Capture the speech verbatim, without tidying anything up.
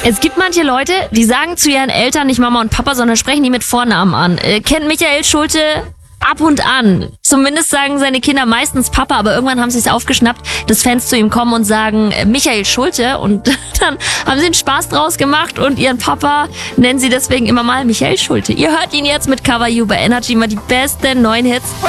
Es gibt manche Leute, die sagen zu ihren Eltern nicht Mama und Papa, sondern sprechen die mit Vornamen an. Äh, kennt Michael Schulte ab und an. Zumindest sagen seine Kinder meistens Papa, aber irgendwann haben sie es aufgeschnappt, dass Fans zu ihm kommen und sagen äh, Michael Schulte, und dann haben sie einen Spaß draus gemacht und ihren Papa nennen sie deswegen immer mal Michael Schulte. Ihr hört ihn jetzt mit Cover You bei Energy, mal die besten neuen Hits.